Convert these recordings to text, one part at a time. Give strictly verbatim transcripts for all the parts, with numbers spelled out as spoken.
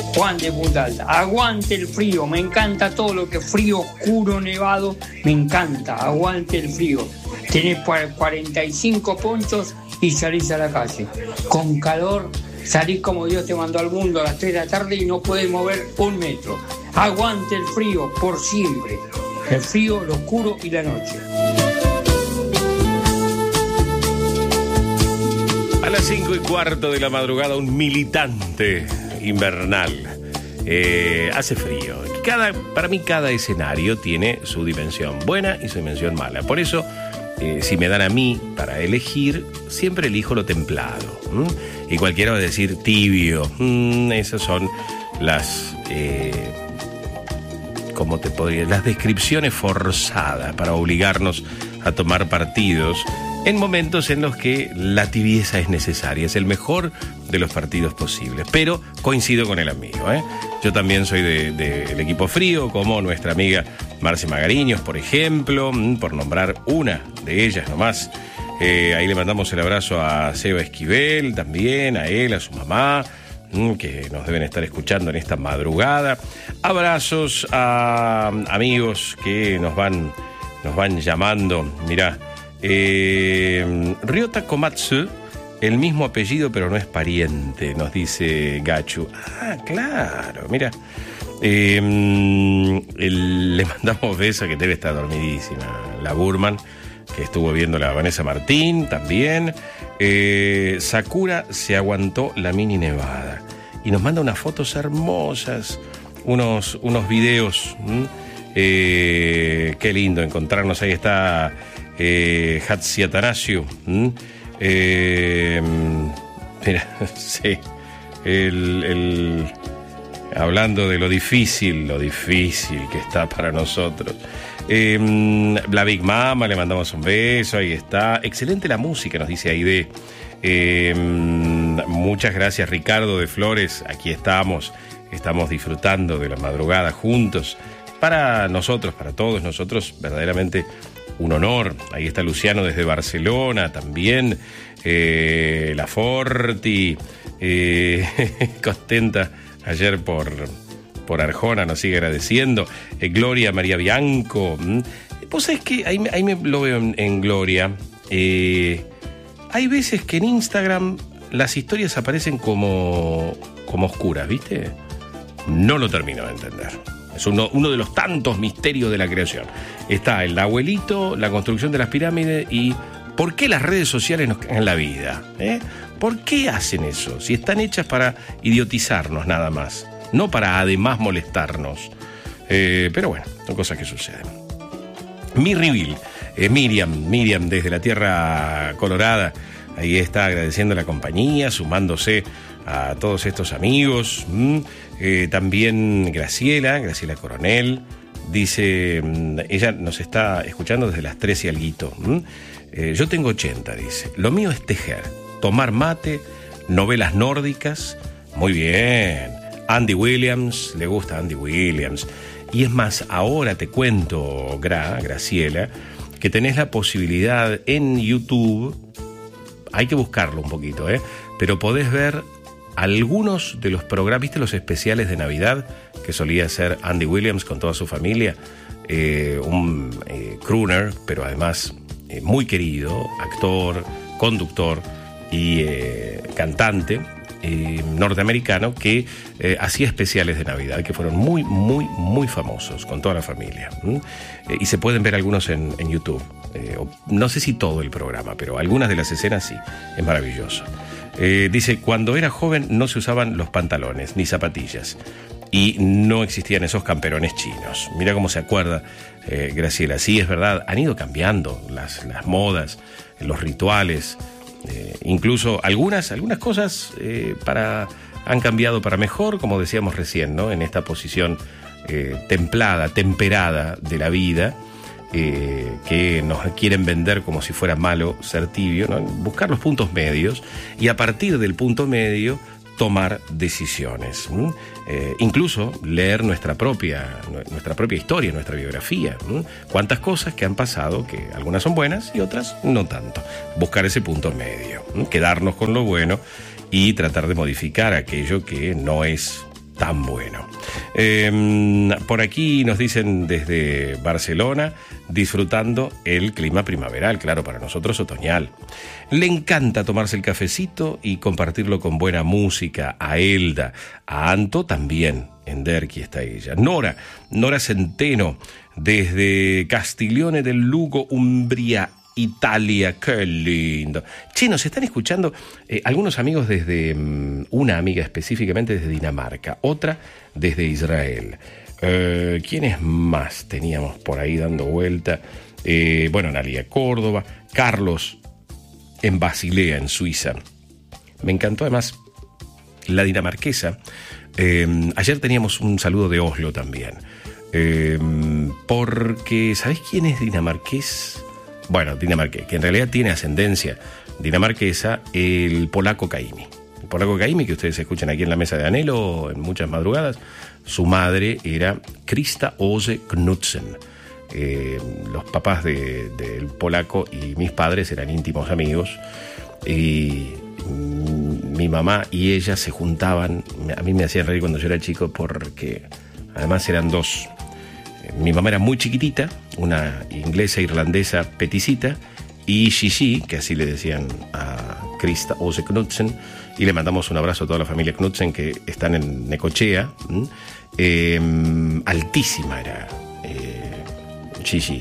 Juan de Punta Alta. Aguante el frío, me encanta todo lo que es frío, oscuro, nevado, me encanta, aguante el frío. Tenés cuarenta y cinco ponchos y salís a la calle. Con calor, salís como Dios te mandó al mundo a las tres de la tarde y no podés mover un metro. Aguante el frío por siempre. El frío, lo oscuro y la noche. A las cinco y cuarto de la madrugada, un militante invernal. Eh, hace frío. Cada, para mí cada escenario tiene su dimensión buena y su dimensión mala. Por eso, eh, si me dan a mí para elegir, siempre elijo lo templado. ¿Mm? Y cualquiera va a decir tibio. Mm, esas son las... Eh, ¿Cómo te podría? Las descripciones forzadas para obligarnos a tomar partidos en momentos en los que la tibieza es necesaria. Es el mejor de los partidos posibles. Pero coincido con el amigo, ¿eh? Yo también soy del de, de equipo frío, como nuestra amiga Marce Magariños, por ejemplo, por nombrar una de ellas nomás. Eh, ahí le mandamos el abrazo a Seba Esquivel también, a él, a su mamá, que nos deben estar escuchando en esta madrugada. Abrazos a amigos que nos van, nos van llamando. Mirá, eh, Ryota Komatsu, el mismo apellido pero no es pariente, nos dice Gachu. Ah, claro, mira. Eh, el, le mandamos besos, que debe estar dormidísima la Burman, que estuvo viendo la Vanessa Martín también. Eh, Sakura se aguantó la mini nevada y nos manda unas fotos hermosas, unos, unos videos. ¿Mm? Eh, qué lindo encontrarnos. Ahí está eh, Hatsi Atanasio. ¿Mm? Eh, mira, sí, el, el, hablando de lo difícil, lo difícil que está para nosotros. Eh, la Big Mama, le mandamos un beso, ahí está. Excelente la música, nos dice Aide. Eh, muchas gracias, Ricardo de Flores. Aquí estamos, estamos disfrutando de la madrugada juntos. Para nosotros, para todos nosotros, verdaderamente un honor. Ahí está Luciano desde Barcelona también. Eh, la Forti, eh, contenta ayer por... por Arjona, nos sigue agradeciendo. Eh, Gloria María Bianco. ¿Mm? Vos sabés que ahí, ahí me lo veo en, en Gloria. Eh, hay veces que en Instagram las historias aparecen como, como oscuras, ¿viste? No lo termino de entender. Es uno, uno de los tantos misterios de la creación. Está el abuelito, la construcción de las pirámides y ¿por qué las redes sociales nos cagan la vida? ¿Eh? ¿Por qué hacen eso? Si están hechas para idiotizarnos nada más. No para además molestarnos. Eh, pero bueno, son cosas que suceden. Mirriville, eh, Miriam, Miriam desde la Tierra Colorada. Ahí está agradeciendo la compañía, sumándose a todos estos amigos. Mm, eh, también Graciela, Graciela Coronel. Dice, mm, ella nos está escuchando desde las tres y alguito. Mm, eh, yo tengo ochenta, dice. Lo mío es tejer, tomar mate, novelas nórdicas. Muy bien. Andy Williams, le gusta Andy Williams. Y es más, ahora te cuento, Gra, Graciela, que tenés la posibilidad en YouTube, hay que buscarlo un poquito, ¿eh? Pero podés ver algunos de los programas, ¿viste los especiales de Navidad que solía hacer Andy Williams con toda su familia? Eh, un eh, crooner, pero además eh, muy querido, actor, conductor y eh, cantante. Eh, norteamericano que eh, hacía especiales de Navidad que fueron muy, muy, muy famosos con toda la familia. ¿Mm? Eh, y se pueden ver algunos en, en YouTube. Eh, no sé si todo el programa, pero algunas de las escenas sí. Es maravilloso. Eh, dice, cuando era joven no se usaban los pantalones ni zapatillas y no existían esos camperones chinos. Mira cómo se acuerda eh, Graciela. Sí, es verdad, han ido cambiando las, las modas, los rituales. Eh, incluso algunas, algunas cosas eh, para, han cambiado para mejor, como decíamos recién, ¿no? En esta posición eh, templada, temperada de la vida, eh, que nos quieren vender como si fuera malo ser tibio, ¿no? Buscar los puntos medios y a partir del punto medio tomar decisiones. ¿Mm? Eh, incluso leer nuestra propia, nuestra propia historia, nuestra biografía. ¿Mm? Cuántas cosas que han pasado, que algunas son buenas y otras no tanto. Buscar ese punto medio, ¿Mm? Quedarnos con lo bueno y tratar de modificar aquello que no es tan bueno. Eh, por aquí nos dicen desde Barcelona, disfrutando el clima primaveral, claro, para nosotros otoñal. Le encanta tomarse el cafecito y compartirlo con buena música. A Elda, a Anto también, en Derqui está ella. Nora, Nora Centeno, desde Castiglione del Lugo, Umbria, Italia, qué lindo. Che, nos están escuchando eh, algunos amigos desde, um, una amiga específicamente desde Dinamarca, otra desde Israel. Eh, ¿Quiénes más teníamos por ahí dando vuelta? Eh, bueno, Analia Córdoba, Carlos en Basilea, en Suiza. Me encantó además la dinamarquesa. Eh, ayer teníamos un saludo de Oslo también. Eh, porque, ¿sabés quién es dinamarqués? Bueno, dinamarqués, que en realidad tiene ascendencia dinamarquesa, el polaco Caimi. El polaco Caimi, que ustedes escuchan aquí en la mesa de Anhelo en muchas madrugadas, su madre era Krista Ose Knudsen. Eh, los papás del de, de polaco y mis padres eran íntimos amigos, y mi mamá y ella se juntaban. A mí me hacían reír cuando yo era chico porque además eran dos. Mi mamá era muy chiquitita, una inglesa irlandesa peticita, y Gigi, que así le decían a Krista Ose Knudsen, y le mandamos un abrazo a toda la familia Knudsen que están en Necochea. Eh, altísima era eh, Gigi,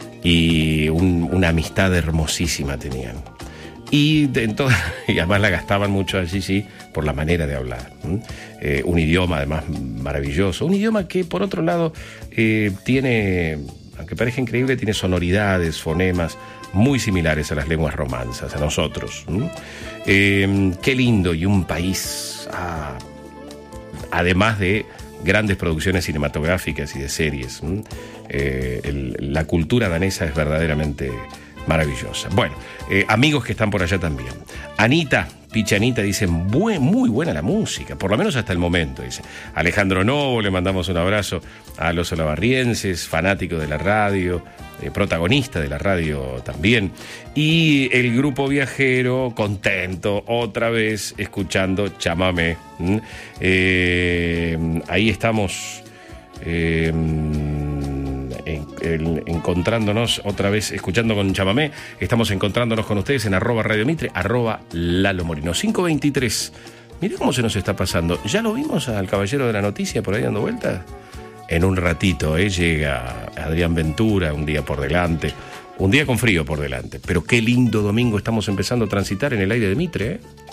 y un, una amistad hermosísima tenían. Y, de, entonces, y además la gastaban mucho a Gigi por la manera de hablar. Eh, un idioma además maravilloso, un idioma que por otro lado eh, tiene, aunque parezca increíble, tiene sonoridades, fonemas muy similares a las lenguas romanzas, a nosotros. Eh, qué lindo, y un país, ah, además de grandes producciones cinematográficas y de series. Eh, el, la cultura danesa es verdaderamente maravillosa. Bueno, eh, amigos que están por allá también. Anita, Pichanita, dicen, muy, muy buena la música, por lo menos hasta el momento, dice. Alejandro Novo, le mandamos un abrazo a los olavarrienses, fanático de la radio, eh, protagonista de la radio también. Y el grupo viajero, contento, otra vez escuchando Chamamé. ¿Mm? Eh, ahí estamos... Eh, En, en, encontrándonos otra vez, escuchando con Chamamé. Estamos encontrándonos con ustedes en arroba Radio Mitre, arroba Lalo Moreno. cinco veintitrés. Mirá cómo se nos está pasando. ¿Ya lo vimos al caballero de la noticia por ahí dando vueltas? En un ratito, ¿eh? Llega Adrián Ventura, un día por delante. Un día con frío por delante. Pero qué lindo domingo estamos empezando a transitar en el aire de Mitre, ¿eh?